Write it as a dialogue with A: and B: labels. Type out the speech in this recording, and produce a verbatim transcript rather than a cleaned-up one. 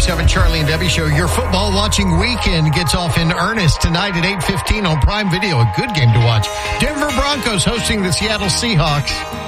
A: seven Charlie and Debbie Show. Your football watching weekend gets off in earnest tonight at eight fifteen on Prime Video. A good game to watch. Denver Broncos hosting the Seattle Seahawks.